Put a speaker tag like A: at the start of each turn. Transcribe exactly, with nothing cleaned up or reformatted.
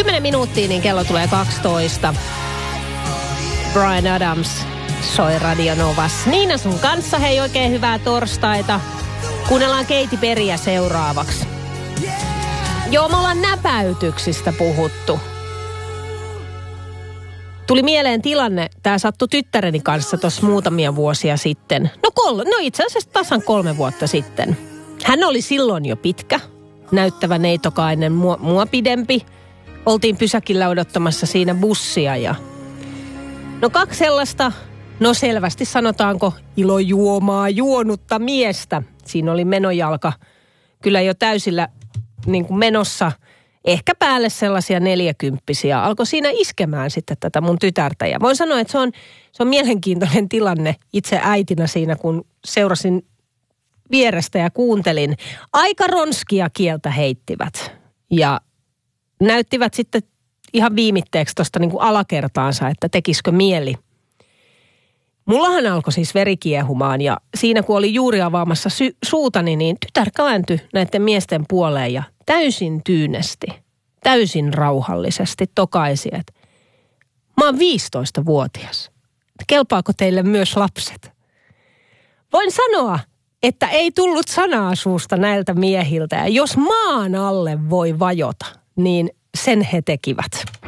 A: Kymmenen minuuttia, niin kello tulee kaksitoista. Bryan Adams soi Radio Novas. Niina sun kanssa, hei, oikein hyvää torstaita. Kuunnellaan Katy Perryä seuraavaksi. Joo, me ollaan näpäytyksistä puhuttu. Tuli mieleen tilanne, tää sattui tyttäreni kanssa tuossa muutamia vuosia sitten. No, kol- no itse asiassa tasan kolme vuotta sitten. Hän oli silloin jo pitkä, näyttävä neitokainen, mua, mua pidempi. Oltiin pysäkillä odottamassa siinä bussia ja... No kaksi sellaista, no selvästi sanotaanko ilojuomaa juonutta miestä. Siinä oli menojalka kyllä jo täysillä niin kuin menossa, ehkä päälle sellaisia neljäkymppisiä. Alkoi siinä iskemään sitten tätä mun tytärtä. Ja voin sanoa, että se on, se on mielenkiintoinen tilanne itse äitinä siinä, kun seurasin vierestä ja kuuntelin. Aika ronskia kieltä heittivät ja näyttivät sitten ihan viimitteeksi tuosta niin kuin alakertaansa, että tekisikö mieli. Mullahan alkoi siis veri kiehumaan ja siinä kun oli juuri avaamassa sy- suutani, niin tytär kääntyi näiden miesten puoleen ja täysin tyynesti, täysin rauhallisesti tokaisi, että mä oon viisitoistavuotias. Kelpaako teille myös lapset? Voin sanoa, että ei tullut sanaa suusta näiltä miehiltä ja jos maan alle voi vajota, niin sen he tekivät.